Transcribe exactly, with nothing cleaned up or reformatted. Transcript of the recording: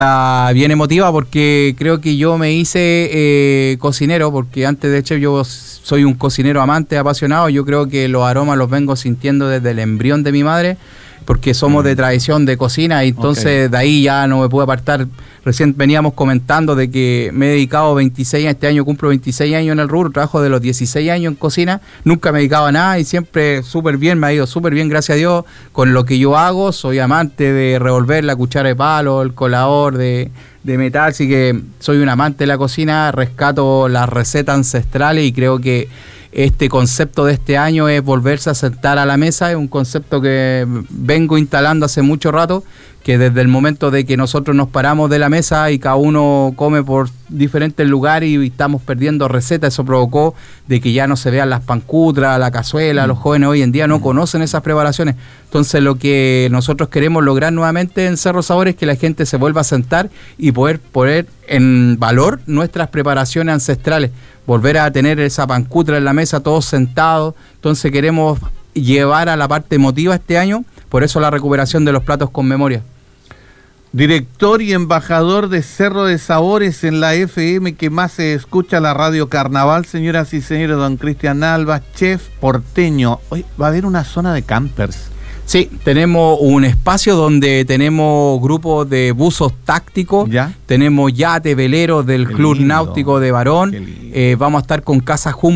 bien emotiva porque creo que yo me hice eh, cocinero, porque antes de chef yo soy un cocinero amante, apasionado. Yo creo que los aromas los vengo sintiendo desde el embrión de mi madre, porque somos de tradición de cocina, y entonces okay. de ahí ya no me pude apartar. Recién veníamos comentando de que me he dedicado veintiséis años, este año cumplo veintiséis años en el rubro, trabajo de los dieciséis años en cocina, nunca me dedicaba a nada y siempre súper bien, me ha ido súper bien, gracias a Dios, con lo que yo hago. Soy amante de revolver la cuchara de palo, el colador de, de metal, así que soy un amante de la cocina, rescato las recetas ancestrales y creo que este concepto de este año es volverse a sentar a la mesa. Es un concepto que vengo instalando hace mucho rato, que desde el momento de que nosotros nos paramos de la mesa y cada uno come por diferentes lugares y estamos perdiendo recetas, eso provocó de que ya no se vean las pancutras, la cazuela. Mm. Los jóvenes hoy en día no mm. conocen esas preparaciones. Entonces lo que nosotros queremos lograr nuevamente en Cerro Sabor es que la gente se vuelva a sentar y poder poner en valor nuestras preparaciones ancestrales, volver a tener esa pancutra en la mesa, todos sentados. Entonces queremos llevar a la parte emotiva este año, por eso la recuperación de los platos con memoria. Director y embajador de Cerro de Sabores en la F M que más se escucha, la Radio Carnaval, señoras y señores, don Cristian Alba, chef porteño. Hoy va a haber una zona de campers. Sí, tenemos un espacio donde tenemos grupos de buzos tácticos, ¿ya? Tenemos yate, veleros del Qué Club lindo. Náutico de Barón, eh, vamos a estar con Casa Jumbo